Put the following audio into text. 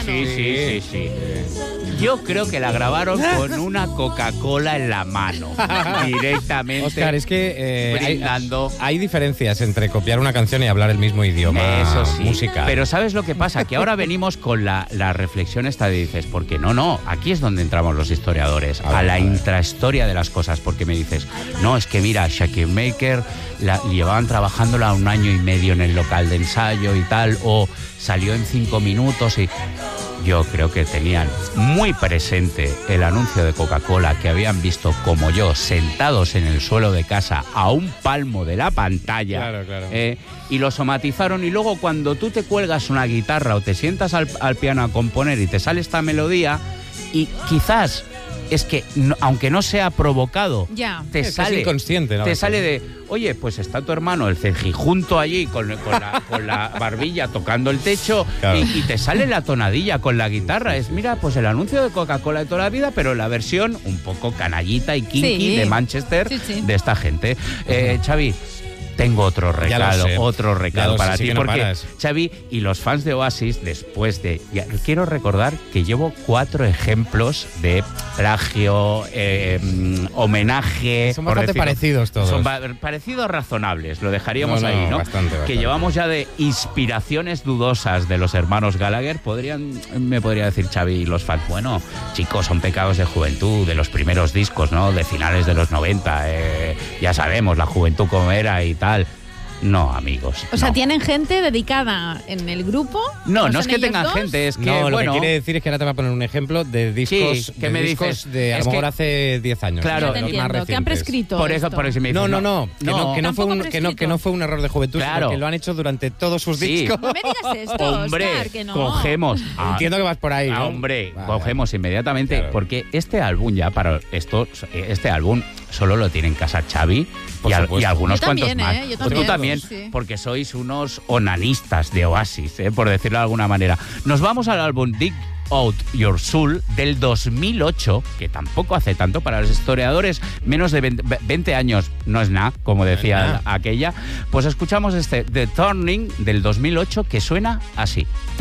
Sí. Yo creo que la grabaron con una Coca-Cola en la mano, directamente. Óscar, es que brindando. hay diferencias entre copiar una canción y hablar el mismo idioma. Eso sí. Musical. Pero ¿sabes lo que pasa? Que ahora venimos con la reflexión esta de dices, porque no, aquí es donde entramos los historiadores, a la intrahistoria de las cosas, porque me dices, no, es que mira, Shaker Maker llevaban trabajándola 1 año y medio en el local de ensayo y tal, o salió en 5 minutos y... Yo creo que tenían muy presente el anuncio de Coca-Cola que habían visto como yo, sentados en el suelo de casa a un palmo de la pantalla. Claro. Y lo somatizaron, y luego cuando tú te cuelgas una guitarra o te sientas al piano a componer y te sale esta melodía, y quizás es que aunque no sea provocado, te sale inconsciente, ¿no? Te sale de, oye, pues está tu hermano el cejijunto allí con la barbilla tocando el techo, claro. y te sale la tonadilla con la guitarra. Es, mira, pues el anuncio de Coca-Cola de toda la vida, pero la versión un poco canallita y kinky de Manchester, de esta gente. Xavi, tengo otro regalo para ti, porque Xavi y los fans de Oasis, después de... quiero recordar que llevo 4 ejemplos de plagio, homenaje... Son bastante parecidos todos. Son parecidos razonables, lo dejaríamos ahí, ¿no? Bastante. Que llevamos ya de inspiraciones dudosas de los hermanos Gallagher. Me podría decir Xavi y los fans, bueno, chicos, son pecados de juventud, de los primeros discos, ¿no? De finales de los 90, ya sabemos la juventud como era y tal. No, amigos. O sea, ¿tienen gente dedicada en el grupo? No es que tengan gente, es que... No, lo que quiere decir es que ahora te va a poner un ejemplo de discos, sí, que me discos de a lo mejor hace 10 años. Claro, te entiendo, más recientes. que han prescrito por eso si me dicen, que no fue un error de juventud, sino que lo han hecho durante todos sus discos. No me digas esto, hombre, Oscar, que no. cogemos... Entiendo que vas por ahí, ¿no? Hombre, cogemos inmediatamente, porque este álbum este álbum solo lo tiene en casa Xavi y algunos cuantos más. Pues tú también, porque sois unos onanistas de Oasis, por decirlo de alguna manera. Nos vamos al álbum Dig Out Your Soul del 2008, que tampoco hace tanto para los historiadores, menos de 20 años no es nada, como decía aquella. Pues escuchamos The Turning del 2008, que suena así.